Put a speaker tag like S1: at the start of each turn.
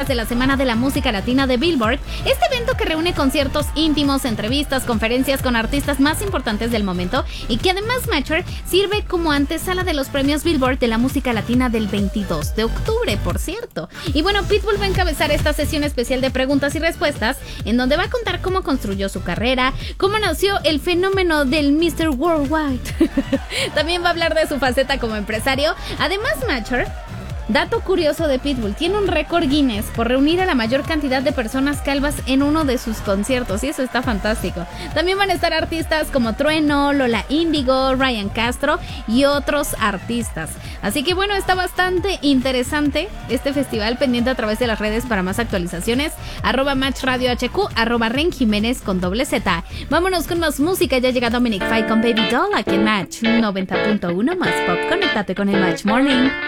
S1: de la Semana de la Música Latina de Billboard, este evento que reúne conciertos íntimos, entrevistas, conferencias con artistas más importantes del momento y que además Matcher sirve como antesala de los premios Billboard de la música latina del 22 de octubre, por cierto. Y bueno, Pitbull va a encabezar esta sesión especial de preguntas y respuestas, en donde va a contar cómo construyó su carrera, cómo nació el fenómeno del Mr. Worldwide. También va a hablar de su faceta como empresario. Además, Matcher, dato curioso de Pitbull, tiene un récord Guinness por reunir a la mayor cantidad de personas calvas en uno de sus conciertos, y eso está fantástico. También van a estar artistas como Trueno, Lola Índigo, Ryan Castro y otros artistas. Así que bueno, está bastante interesante este festival, pendiente a través de las redes para más actualizaciones, @MatchRadioHQ, @RenJiménez con Z. Vámonos con más música, ya llega Dominic Fike con Baby Doll aquí en Match 90.1 más pop. Conéctate con el Match Morning.